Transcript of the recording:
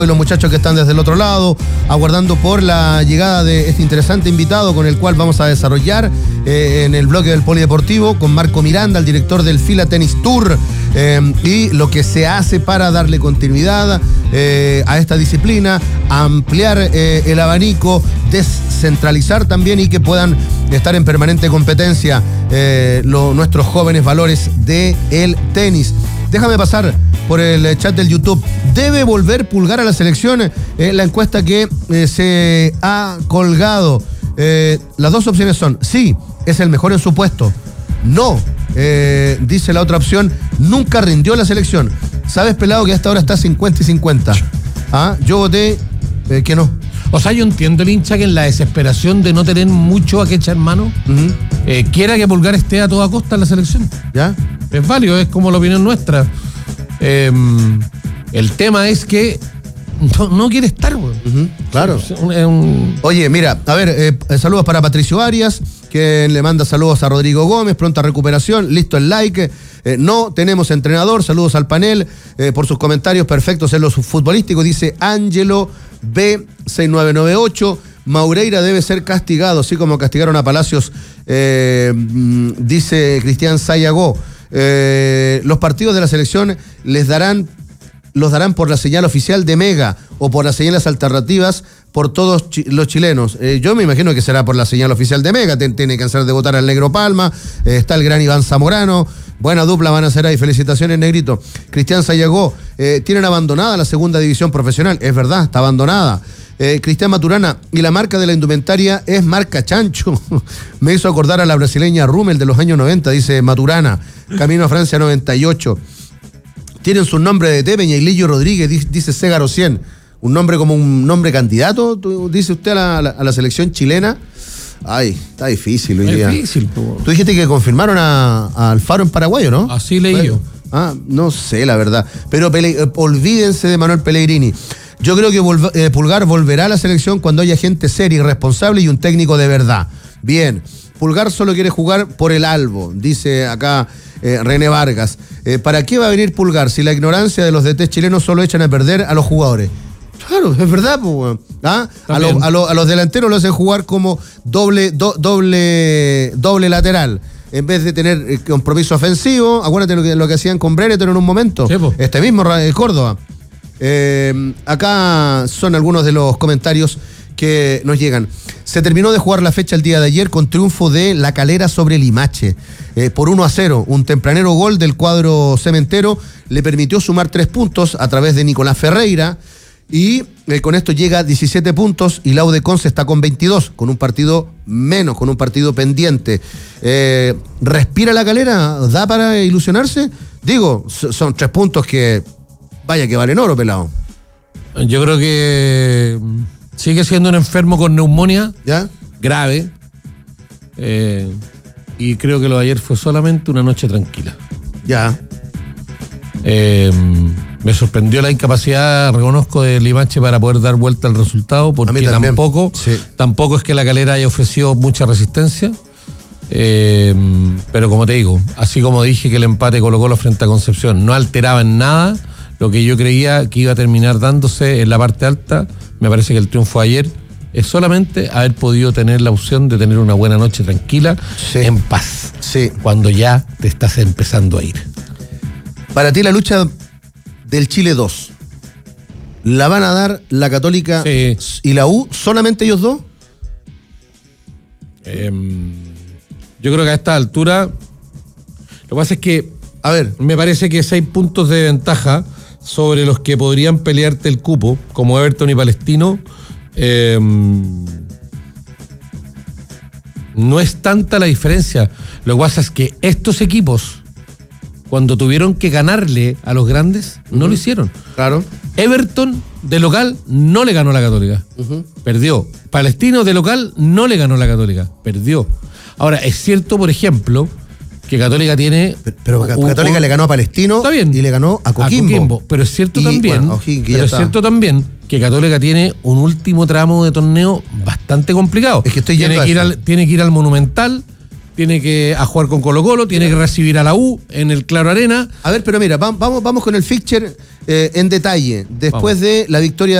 y los muchachos que están desde el otro lado, aguardando por la llegada de este interesante invitado con el cual vamos a desarrollar en el bloque del Polideportivo con Marco Miranda, el director del Fila Tennis Tour, y lo que se hace para darle continuidad a esta disciplina, ampliar el abanico, descentralizar también y que puedan estar en permanente competencia nuestros jóvenes valores del tenis. Déjame pasar por el chat del YouTube. ¿Debe volver Pulgar a la selección? La encuesta que se ha colgado. Las dos opciones son: sí, es el mejor en su puesto. No, dice la otra opción, nunca rindió la selección. ¿Sabes, pelado, que hasta ahora está 50 y 50? Yo voté que no. O sea, yo entiendo el hincha que en la desesperación de no tener mucho a que echar mano, quiera que Pulgar esté a toda costa en la selección. ¿Ya? Es válido, es como la opinión nuestra. El tema es que no quiere estar, güey. Claro. Oye, mira, a ver, saludos para Patricio Arias, que le manda saludos a Rodrigo Gómez, pronta recuperación, listo el like. No tenemos entrenador, saludos al panel por sus comentarios perfectos en lo futbolístico, dice Ángelo B6998. Maureira debe ser castigado, así como castigaron a Palacios, dice Cristian Sayagó. Los partidos de la selección los darán por la señal oficial de Mega o por las señales alternativas por todos los chilenos. Yo me imagino que será por la señal oficial de Mega. Tiene que hacer debutar al Negro Palma, está el gran Iván Zamorano, buena dupla van a hacer ahí, felicitaciones, Negrito. Cristian Sayagó, tienen abandonada la segunda división profesional, es verdad, está abandonada. Cristian Maturana, y la marca de la indumentaria es marca Chancho. Me hizo acordar a la brasileña Rummel de los años 90, dice Maturana. Camino a Francia 98. Tienen su nombre de T, Peñailillo Rodríguez, dice Ségaro 100. Un nombre como un nombre candidato, dice usted a la selección chilena. Ay, está difícil hoy día. Difícil, po. Tú dijiste que confirmaron a Alfaro en Paraguay, ¿no? Así leí yo. No sé, la verdad. Pero olvídense de Manuel Pellegrini. Yo creo que Pulgar volverá a la selección cuando haya gente seria y responsable y un técnico de verdad. Bien, Pulgar solo quiere jugar por el albo, dice acá René Vargas. ¿Para qué va a venir Pulgar si la ignorancia de los DT chilenos solo echan a perder a los jugadores? Claro, es verdad, pues. A los delanteros lo hacen jugar como doble lateral. En vez de tener compromiso ofensivo, acuérdate lo que hacían con Brereton en un momento. Sí, este mismo Córdoba. Acá son algunos de los comentarios que nos llegan. Se terminó de jugar la fecha el día de ayer con triunfo de La Calera sobre Limache por 1-0. Un tempranero gol del cuadro cementero le permitió sumar 3 puntos a través de Nicolás Ferreira y con esto llega a 17 puntos y la U de Conce está con 22, con un partido menos, con un partido pendiente. ¿Respira La Calera? ¿Da para ilusionarse? Digo, son 3 puntos que vaya que valen oro, pelado. Yo creo que sigue siendo un enfermo con neumonía. ¿Ya? Grave. Y creo que lo de ayer fue solamente una noche tranquila. Ya. Me sorprendió la incapacidad, reconozco, de Limache para poder dar vuelta al resultado, porque tampoco es que La Calera haya ofrecido mucha resistencia. Pero como te digo, así como dije que el empate Colo-Colo frente a Concepción no alteraba en nada lo que yo creía que iba a terminar dándose en la parte alta, me parece que el triunfo de ayer es solamente haber podido tener la opción de tener una buena noche tranquila, en paz, cuando ya te estás empezando a ir. Para ti la lucha del Chile 2, ¿la van a dar la Católica y la U, solamente ellos dos? Yo creo que a esta altura, lo que pasa es que, a ver, me parece que 6 puntos de ventaja sobre los que podrían pelearte el cupo, como Everton y Palestino, no es tanta la diferencia. Lo que pasa es que estos equipos, cuando tuvieron que ganarle a los grandes, no lo hicieron. Claro. Everton, de local, no le ganó a la Católica. Perdió. Palestino, de local, no le ganó a la Católica. Perdió. Ahora, es cierto, por ejemplo, que Católica tiene... Pero Católica le ganó a Palestino. Está bien, y le ganó a Coquimbo. Pero es cierto también, que Católica tiene un último tramo de torneo bastante complicado. Es que tiene que ir al Monumental, tiene que a jugar con Colo-Colo, tiene que recibir a la U en el Claro Arena. A ver, pero mira, vamos con el fixture en detalle. Después de la victoria